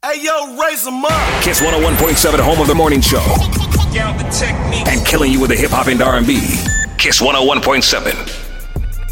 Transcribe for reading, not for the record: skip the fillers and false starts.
Hey, yo, raise them up. Kiss 101.7, home of the morning show. And killing you with the hip hop and R&B. Kiss 101.7.